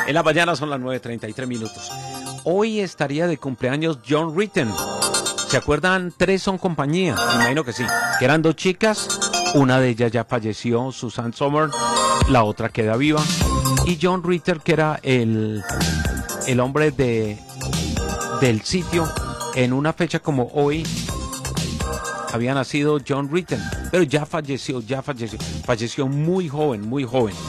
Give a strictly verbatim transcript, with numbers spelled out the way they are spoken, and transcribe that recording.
En la mañana son las nueve treinta y tres minutos. Hoy estaría de cumpleaños John Ritten. ¿Se acuerdan? Tres son compañía. Me imagino que sí. Que eran dos chicas. Una de ellas ya falleció, Susan Sommer. La otra queda viva. Y John Ritter, que era el, el hombre de, del sitio. En una fecha como hoy había nacido John Ritten. Pero ya falleció, ya falleció. Falleció muy joven, muy joven.